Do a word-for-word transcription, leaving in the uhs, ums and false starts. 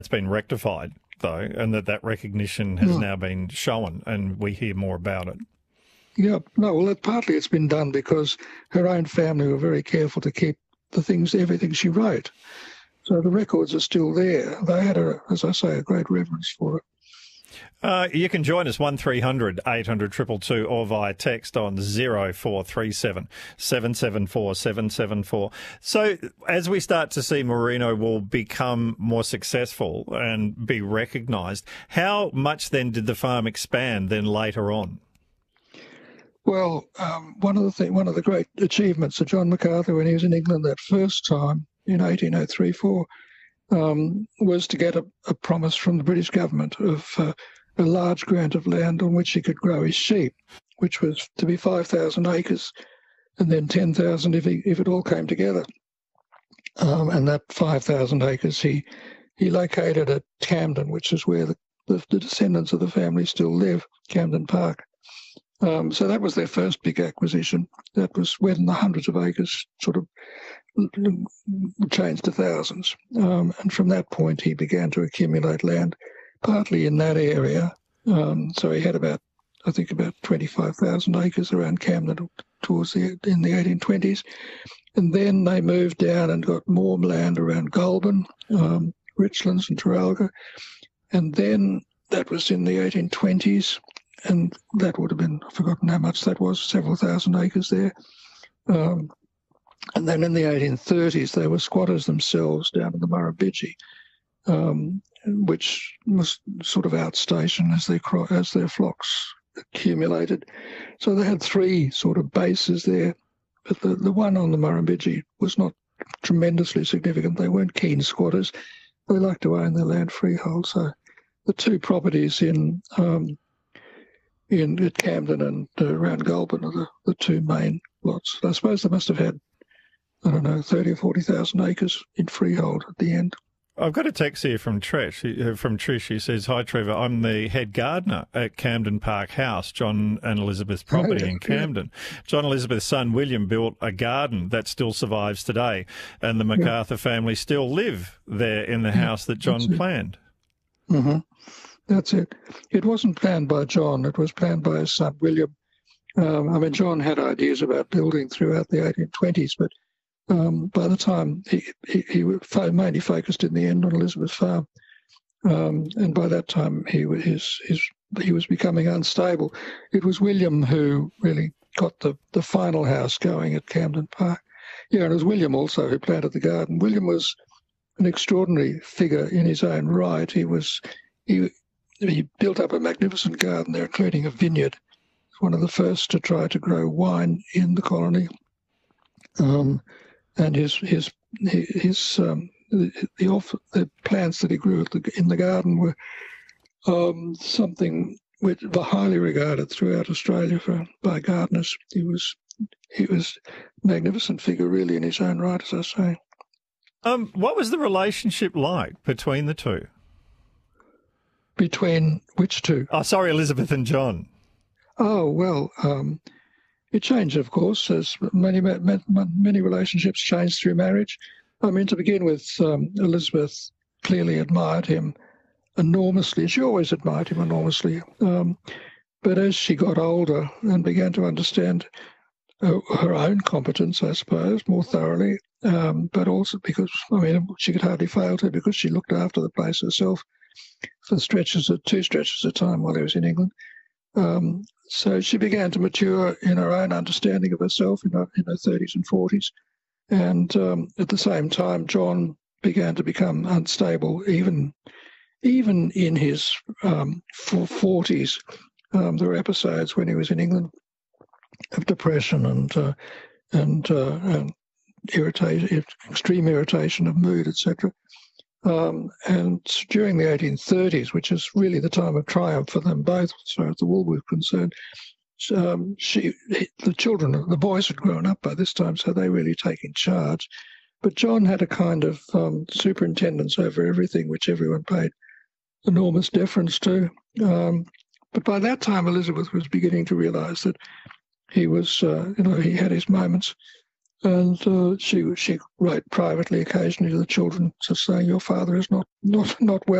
It's been rectified, though, and that that recognition has Mm. now been shown, and we hear more about it. Yeah, no, well, it, partly it's been done because her own family were very careful to keep the things, everything she wrote. So the records are still there. They had, a, as I say, a great reverence for it. Uh, you can join us one three hundred eight hundred two two two or via text on zero four three seven seven seven four seven seven four. So as we start to see Merino Wool become more successful and be recognised, how much then did the farm expand then later on? Well, um, one of the thing, one of the great achievements of John MacArthur when he was in England that first time in eighteen oh three four um, was to get a, a promise from the British government of uh, a large grant of land on which he could grow his sheep, which was to be five thousand acres, and then ten thousand if he, if it all came together. Um, and that five thousand acres he he located at Camden, which is where the, the, the descendants of the family still live, Camden Park. Um, so that was their first big acquisition. That was when the hundreds of acres sort of changed to thousands. Um, and from that point, he began to accumulate land, partly in that area. Um, so he had about, I think, about twenty-five thousand acres around Camden towards the in the eighteen twenties. And then they moved down and got more land around Goulburn, um, Richlands and Traralgon. And then that was in the eighteen twenties. And that would have been, I've forgotten how much that was, several thousand acres there. Um, and then in the eighteen thirties, they were squatters themselves down in the Murrumbidgee, um, which was sort of outstation as their, as their flocks accumulated. So they had three sort of bases there, but the, the one on the Murrumbidgee was not tremendously significant. They weren't keen squatters. They liked to own their land freehold. So the two properties in... Um, in at Camden and uh, around Goulburn are the, the two main lots. I suppose they must have had, I don't know, thirty or forty thousand acres in freehold at the end. I've got a text here from Trish. uh, From Trish, she says, "Hi Trevor, I'm the head gardener at Camden Park House, John and Elizabeth's property Oh, yeah, in Camden. Yeah. John Elizabeth's son William built a garden that still survives today, and the MacArthur yeah. family still live there in the yeah, house that John planned." Mm-hmm. That's it. It wasn't planned by John. It was planned by his son, William. Um, I mean, John had ideas about building throughout the eighteen twenties, but um, by the time he, he, he mainly focused in the end on Elizabeth Farm. Um, and by that time, he, his, his, he was becoming unstable. It was William who really got the, the final house going at Camden Park. Yeah, and it was William also who planted the garden. William was an extraordinary figure in his own right. He was... He, He built up a magnificent garden there, including a vineyard. He was one of the first to try to grow wine in the colony. Um, and his his his um, the the, off, the plants that he grew the, in the garden were um, something which were highly regarded throughout Australia for by gardeners. He was he was a magnificent figure, really, in his own right, as I say. Um, what was the relationship like between the two? Between which two? Oh, sorry, Elizabeth and John. Oh, well, um, it changed, of course, as many many relationships change through marriage. I mean, to begin with, um, Elizabeth clearly admired him enormously. She always admired him enormously. Um, but as she got older and began to understand uh, her own competence, I suppose, more thoroughly, um, but also because, I mean, she could hardly fail to because she looked after the place herself for stretches of two stretches of time while he was in England. Um, so she began to mature in her own understanding of herself in her, in her thirties and forties. And um, at the same time, John began to become unstable, even even in his um, forties. Um, there were episodes when he was in England of depression and uh, and, uh, and irritation, extreme irritation of mood, et cetera. Um, and during the eighteen thirties, which is really the time of triumph for them both, as far as the wool was concerned, um, she, the children, the boys had grown up by this time, so they really taking charge. But John had a kind of um, superintendence over everything, which everyone paid enormous deference to. Um, but by that time, Elizabeth was beginning to realise that he was, uh, you know, he had his moments. And uh, she she wrote privately occasionally to the children, just saying, "Your father is not not not well."